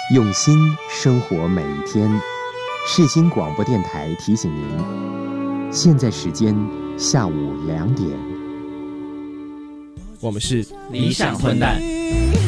用心生活每一天。世新广播电台提醒您，现在时间下午2点。 我们是理想混蛋。